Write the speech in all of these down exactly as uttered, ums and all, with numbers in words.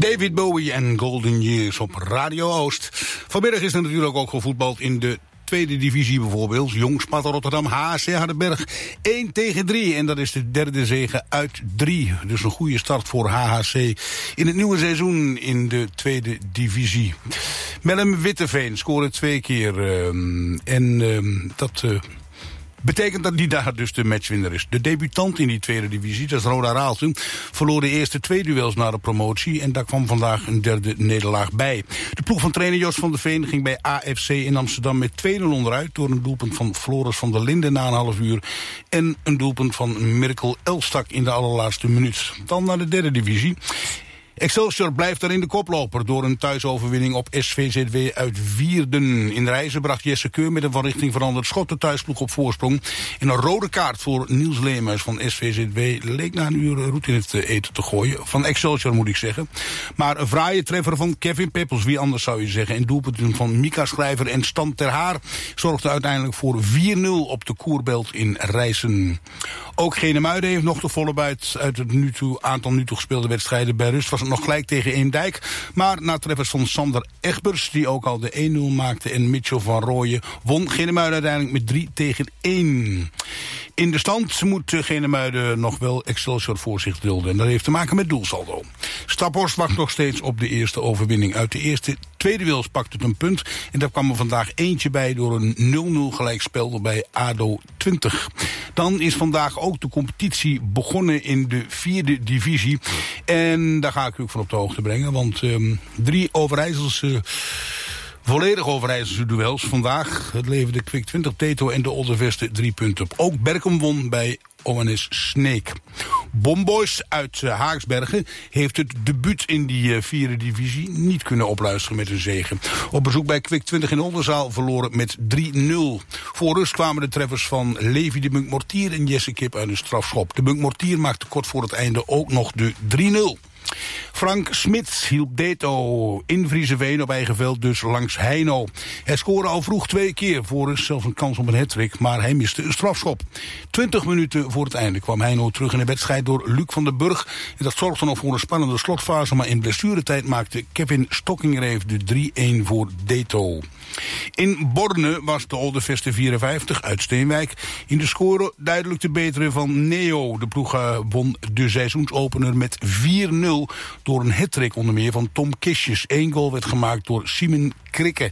David Bowie en Golden Years op Radio Oost. Vanmiddag is er natuurlijk ook gevoetbald in de tweede divisie bijvoorbeeld. Jong Sparta Rotterdam, H H C Hardenberg één tegen drie. En dat is de derde zege uit drie. Dus een goede start voor H H C in het nieuwe seizoen in de tweede divisie. Mellem Witteveen scoorde twee keer. Uh, en uh, dat... Uh, betekent dat die daar dus de matchwinner is. De debutant in die tweede divisie, dat is Roda Raalsum, verloor de eerste twee duels na de promotie en daar kwam vandaag een derde nederlaag bij. De ploeg van trainer Jos van der Veen ging bij A F C in Amsterdam met twee nul onderuit door een doelpunt van Floris van der Linden na een half uur en een doelpunt van Mirkel Elstak in de allerlaatste minuut. Dan naar de derde divisie. Excelsior blijft daarin de koploper door een thuisoverwinning op S V Z W uit Wierden. In Rijzen bracht Jesse Keur met een van richting veranderd schot de thuisploeg op voorsprong. En een rode kaart voor Niels Leemhuis van S V Z W leek na een uur roet in het eten te gooien. Van Excelsior moet ik zeggen. Maar een fraaie treffer van Kevin Peppels, wie anders zou je zeggen. En doelpunten van Mika Schrijver en Stan Ter Haar zorgde uiteindelijk voor vier nul op de Koerbelt in Rijssen. Ook Genemuiden heeft nog de volle buit uit het nu toe, aantal nu toe gespeelde wedstrijden. Bij rust was het nog gelijk tegen Eemdijk. Maar na treffers van Sander Egbers, die ook al de één nul maakte, en Mitchell van Rooyen, won Genemuiden uiteindelijk met drie tegen één. In de stand moet Genemuiden nog wel Excelsior voor zich dulden. En dat heeft te maken met doelsaldo. Staphorst wacht nog steeds op de eerste overwinning. Uit de eerste tweede wils pakt het een punt. En daar kwam er vandaag eentje bij door een nul nul gelijkspel bij A D O twintig. Dan is vandaag ook de competitie begonnen in de vierde divisie. En daar ga ik u ook van op de hoogte brengen. Want um, drie Overijsselse... Volledig Overijsselse duels vandaag. Het leverde Kwik twintig Teto en de Olderveste drie punten op. Ook Berkum won bij O N S Sneek. Bomboys uit uh, Haaksbergen heeft het debuut in die uh, vierde divisie niet kunnen opluisteren met een zege. Op bezoek bij Kwik twintig in Oldenzaal verloren met drie nul. Voor rust kwamen de treffers van Levi de Munk Mortier en Jesse Kip uit een strafschop. De Munk Mortier maakte kort voor het einde ook nog de drie nul. Frank Smits hielp Deto in Vriezeveen op eigen veld dus langs Heino. Hij scoorde al vroeg twee keer, voor rust zelfs een kans op een hattrick, maar hij miste een strafschop. Twintig minuten voor het einde kwam Heino terug in de wedstrijd door Luc van den Burg. En dat zorgde nog voor een spannende slotfase, maar in blessuretijd maakte Kevin Stokkingreef de drie één voor Deto. In Borne was de Olderveste vierenvijftig uit Steenwijk in de score duidelijk te betere van Neo. De ploeg uh, won de seizoensopener met vier nul door een hattrick onder meer van Tom Kistjes. Eén goal werd gemaakt door Simon Krikke.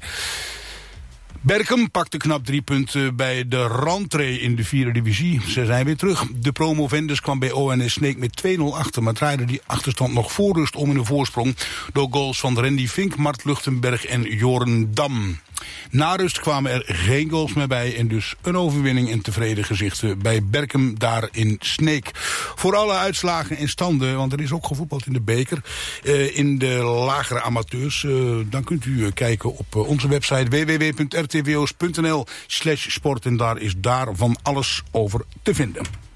Berkum pakte knap drie punten bij de rentree in de vierde divisie. Ze zijn weer terug. De promovendus kwam bij O N S Sneek met twee nul achter, maar draaide die achterstand nog voor rust om in de voorsprong door goals van Randy Vink, Mart Luchtenberg en Joren Dam. Na rust kwamen er geen goals meer bij en dus een overwinning en tevreden gezichten bij Berkum daar in Sneek. Voor alle uitslagen en standen, want er is ook gevoetbald in de beker, uh, in de lagere amateurs, uh, dan kunt u uh, kijken op uh, onze website w w w punt r t v o s punt n l slash sport en daar is daar van alles over te vinden.